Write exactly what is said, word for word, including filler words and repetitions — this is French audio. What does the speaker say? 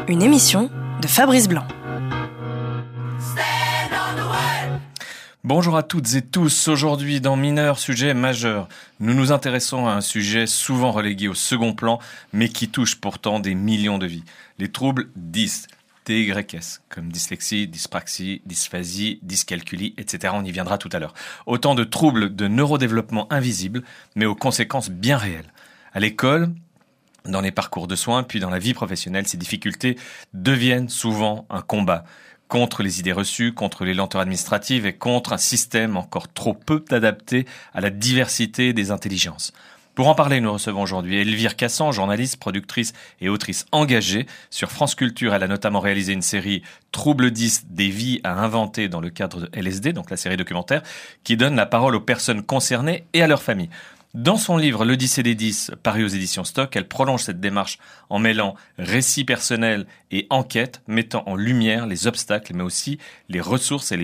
une émission de Fabrice Blanc. Bonjour à toutes et tous. Aujourd'hui, dans Mineur, sujet majeur, nous nous intéressons à un sujet souvent relégué au second plan, mais qui touche pourtant des millions de vies. Les troubles dys, D Y S, comme dyslexie, dyspraxie, dysphasie, dyscalculie, et cetera. On y viendra tout à l'heure. Autant de troubles de neurodéveloppement invisibles, mais aux conséquences bien réelles. À l'école, dans les parcours de soins, puis dans la vie professionnelle, ces difficultés deviennent souvent un combat contre les idées reçues, contre les lenteurs administratives et contre un système encore trop peu adapté à la diversité des intelligences. Pour en parler, nous recevons aujourd'hui Elvire Cassan, journaliste, productrice et autrice engagée. Sur France Culture, elle a notamment réalisé une série Troubles dys, des vies à inventer dans le cadre de L S D, donc la série documentaire, qui donne la parole aux personnes concernées et à leurs familles. Dans son livre L'Odyssée des dys, paru aux éditions Stock, elle prolonge cette démarche en mêlant récits personnels et enquêtes, mettant en lumière les obstacles, mais aussi les ressources et les